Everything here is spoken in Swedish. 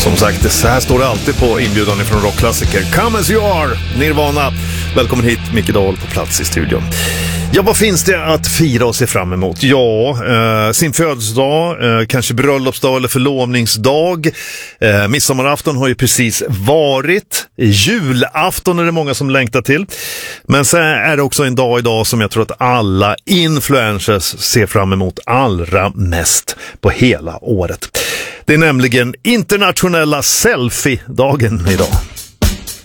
Som sagt, så här står det alltid på inbjudan från rockklassiker. Come as you are, Nirvana. Välkommen hit, Micke Dahl på plats i studion. Ja, vad finns det att fira och se fram emot? Ja, sin födelsedag, kanske bröllopsdag eller förlovningsdag. Midsommarafton har ju precis varit. Julafton är det många som längtar till. Men så är det också en dag idag som jag tror att alla influencers ser fram emot allra mest på hela året. Det är nämligen internationella selfie-dagen idag.